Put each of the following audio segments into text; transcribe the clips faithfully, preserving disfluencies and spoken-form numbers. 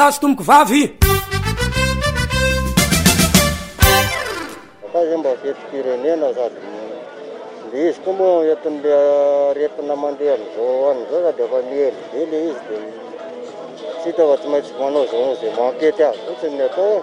lahy sy tomboky vavy. Kaza mba fetim-pirenena sady izy koa moa entin'le aretina mandeha am'izao an'izao de efa mielibely izy de tsy hita fa tsy maintsy manao zao zay mankety azy fotsiny ny atao.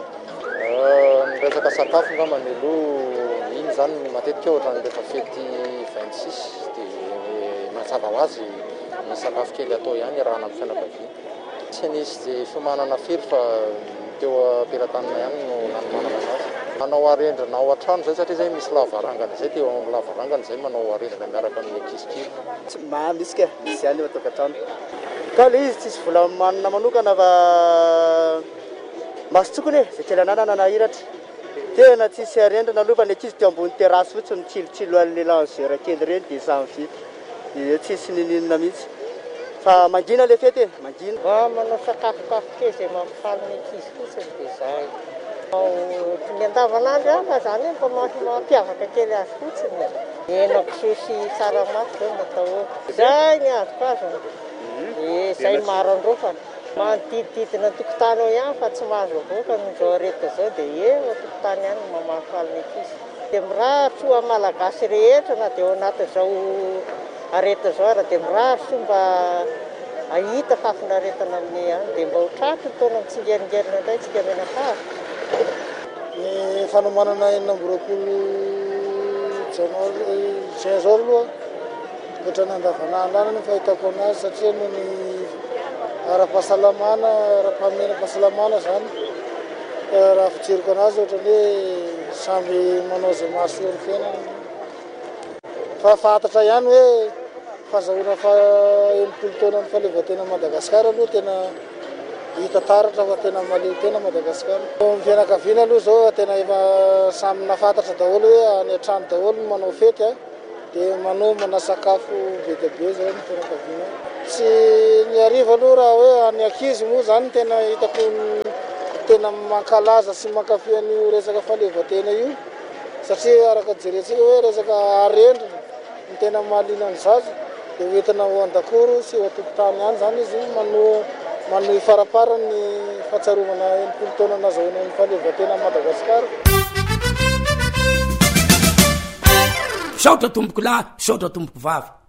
Ny resaka sakafo ngamba ny aloha iny zany matetika ohatran'ny rehefa fety vingt-six de mazava ho azy ny sakafo kely atao ihany raha amin'ny fianakaviana. Tsy nisy zay fiomanana firy fa teo ampelantanana ihany no nanomanana anazy. Manao arendrina ao an-trano zay satria zay misy lavarangana zay teo amin'ny lavarangana zay manao arendrina miaraka amin'ny ankizy. Tsy misy ka misy ihany ao tokantrano. Ka le izy tsisy vola manana manokana fa masotsokony zay kely ananana nahiratra. Tena tsisy arendrina aloha fa ny ankizy teo ambony terasy fotsiny tsilotsilo an'le langera kely reny de samy vita. De tsisy nininona mihitsy. Fa mangina le fety e, mangina. Ba manao sakafokafo kely zay mampifaly ny ankizy fotsiny de zay. Ny andavanandro ama zany mba mampiavaka kely azy fotsiny. Henakisoa sy tsaramaso zao natao. Zay ny azoko azy. E zay maro androfa. Manodidididina tokotany ao ihany fa tsy mahazo avoaka n'izao areta zao de eo tokotany ihany mampifaly ny ankizy. De mirahatra ho malagasy rehetra na de ao anatin'izao areta zao ara de mirahatra mba ahita fafinaretana amin'ny any de mba ho tratry taona mitsingeringerina indray tsika menakavy. Ny fanomanana enina amby roapolo janoary juin zao aloha ohatran'ny andavanandro any ny fahitako anazy satria noho ny ara-pahasalamana ara-pahamena-pahasalamana zany raha fijeriko anazy ohatran'ny hoe samby manao zay mahasoa ny fiainana. Fa fantatra ihany hoe fahazahoana fa enimpolo taona ny fahaleovan-tena Madagasikara aloha tena hita taratra fa tena maleo tena Madagasikara. Ny fianakaviana aloha zao tena efa samy nafantatra daholo hoe any an-trano daholo no manao fety a de manomana sakafo be dia be zao ny fianakaviana. Tsy ny hariva aloha raha hoe any ankizy moa zany tena hitako tena mankalaza sy mankafy an'io resaka fahaleovan-tena io satria araka jerentsika hoe resaka arendrina ny tena mahaliana ny zaza de hoentina ho an-dakoro sy ho an-tokotany ihany zany izy manohy manohy farapara ny fahatsaromana enimpolo taona nazahoana ny fahaleovan-tena Madagasikara. Saotra tomboky lahy, saotra tomboky vavy.